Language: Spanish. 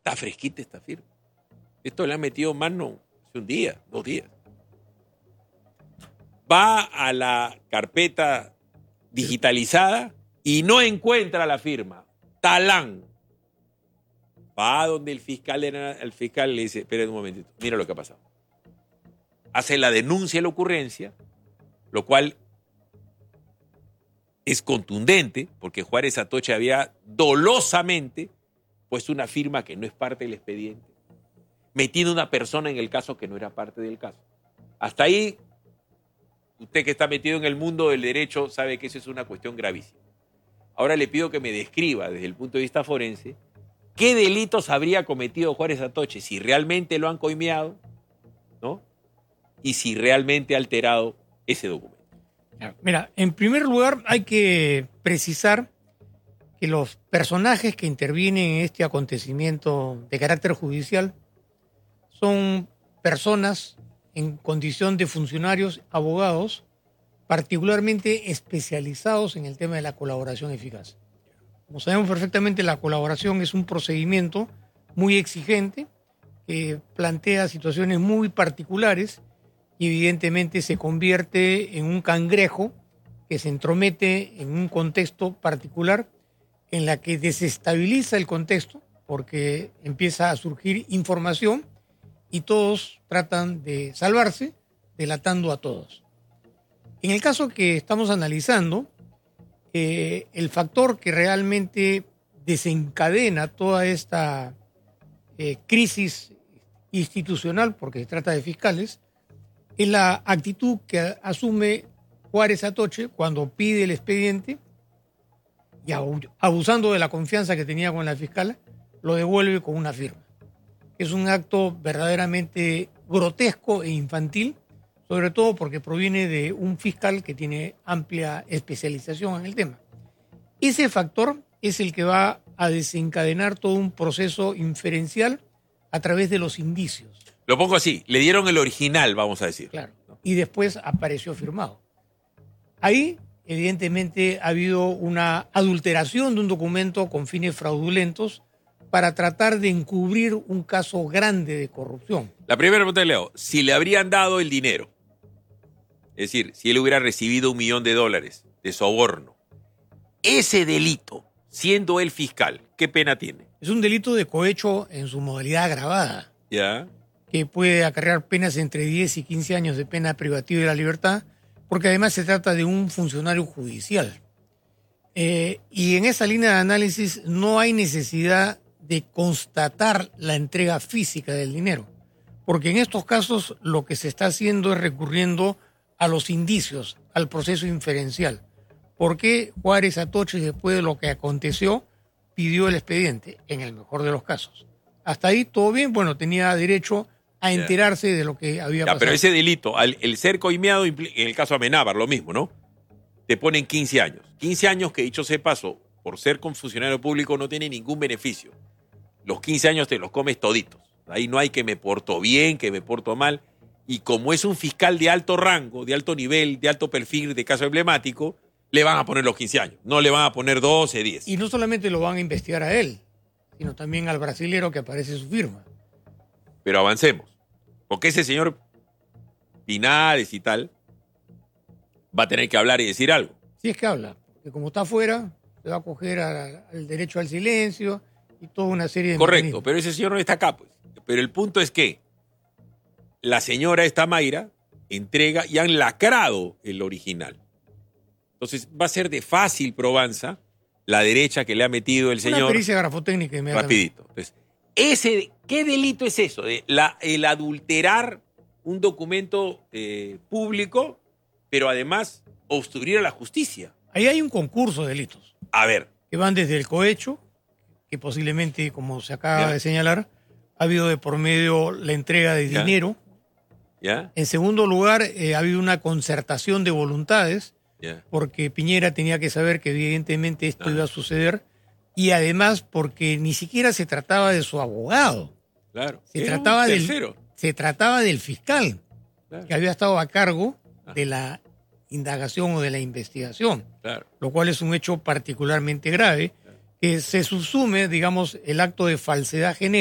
Está fresquita esta firma. Esto le han metido mano hace un día, 2 días. Va a la carpeta digitalizada y no encuentra la firma. Talán. Va donde el fiscal le dice, esperen un momentito, mira lo que ha pasado. Hace la denuncia de la ocurrencia, lo cual es contundente, porque Juárez Atoche había dolosamente puesto una firma que no es parte del expediente, metiendo una persona en el caso que no era parte del caso. Hasta ahí, usted que está metido en el mundo del derecho sabe que eso es una cuestión gravísima. Ahora le pido que me describa desde el punto de vista forense qué delitos habría cometido Juárez Atoche, si realmente lo han coimeado, ¿no? Y si realmente ha alterado ese documento. Mira, en primer lugar hay que precisar que los personajes que intervienen en este acontecimiento de carácter judicial son personas en condición de funcionarios, abogados, particularmente especializados en el tema de la colaboración eficaz. Como sabemos perfectamente, la colaboración es un procedimiento muy exigente que plantea situaciones muy particulares y evidentemente se convierte en un cangrejo que se entromete en un contexto particular en la que desestabiliza el contexto porque empieza a surgir información y todos tratan de salvarse, delatando a todos. En el caso que estamos analizando, el factor que realmente desencadena toda esta crisis institucional, porque se trata de fiscales, es la actitud que asume Juárez Atoche cuando pide el expediente y abusando de la confianza que tenía con la fiscal, lo devuelve con una firma. Es un acto verdaderamente grotesco e infantil, sobre todo porque proviene de un fiscal que tiene amplia especialización en el tema. Ese factor es el que va a desencadenar todo un proceso inferencial a través de los indicios. Lo pongo así, le dieron el original, vamos a decir. Claro. Y después apareció firmado. Ahí, evidentemente, ha habido una adulteración de un documento con fines fraudulentos para tratar de encubrir un caso grande de corrupción. La primera pregunta que le hago, si le habrían dado el dinero, es decir, si él hubiera recibido $1 millón de soborno, ese delito, siendo él fiscal, ¿qué pena tiene? Es un delito de cohecho en su modalidad agravada. ¿Ya? Que puede acarrear penas entre 10 y 15 años de pena privativa de la libertad, porque además se trata de un funcionario judicial. Y en esa línea de análisis no hay necesidad de constatar la entrega física del dinero, porque en estos casos lo que se está haciendo es recurriendo a los indicios, al proceso inferencial. ¿Por qué Juárez Atoche, después de lo que aconteció, pidió el expediente? En el mejor de los casos. Hasta ahí todo bien, bueno, tenía derecho a enterarse de lo que había pasado. Pero ese delito, el ser coimeado, en el caso Amenábar, lo mismo, ¿no? Te ponen 15 años. 15 años que, dicho sea paso, por ser con funcionario público no tiene ningún beneficio. Los 15 años te los comes toditos. Ahí no hay que me porto bien, que me porto mal. Y como es un fiscal de alto rango, de alto nivel, de alto perfil, de caso emblemático, le van a poner los 15 años. No le van a poner 12, 10. Y no solamente lo van a investigar a él, sino también al brasilero que aparece su firma. Pero avancemos. Porque ese señor Pinares y tal va a tener que hablar y decir algo. Sí, es que habla. Porque como está afuera, se va a acoger al derecho al silencio y toda una serie de Correcto, mecanismos. pero ese señor no está acá, pues. Pero el punto es que la señora esta Mayra entrega y han lacrado el original. Entonces va a ser de fácil probanza la derecha que le ha metido el señor. Una pericia grafotécnica inmediatamente. Rapidito. Entonces, ¿qué delito es eso? El adulterar un documento público, pero además obstruir a la justicia. Ahí hay un concurso de delitos. A ver. Que van desde el cohecho, que posiblemente, como se acaba de señalar, ha habido de por medio la entrega de dinero. ¿Ya? En segundo lugar, ha habido una concertación de voluntades, porque Piñera tenía que saber que evidentemente esto iba a suceder, y además porque ni siquiera se trataba de su abogado. Claro. Se trataba del fiscal, que había estado a cargo de la indagación o de la investigación, lo cual es un hecho particularmente grave, que se subsume, digamos, el acto de falsedad genérica